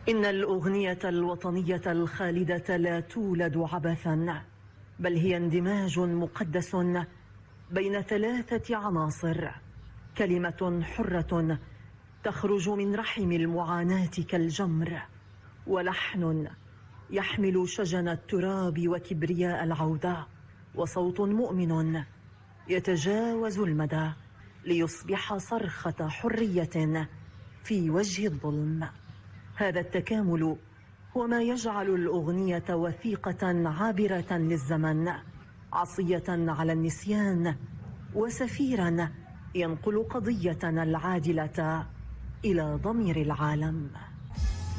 إن الأغنية الوطنية الخالدة لا تولد عبثا، بل هي اندماج مقدس بين ثلاثة عناصر: كلمة حرة تخرج من رحم المعاناة كالجمر، ولحن يحمل شجن التراب وكبرياء العودة، وصوت مؤمن يتجاوز المدى ليصبح صرخة حرية في وجه الظلم. هذا التكامل هو ما يجعل الأغنية وثيقة عابرة للزمن، عصية على النسيان، وسفيرا ينقل قضيتنا العادلة إلى ضمير العالم.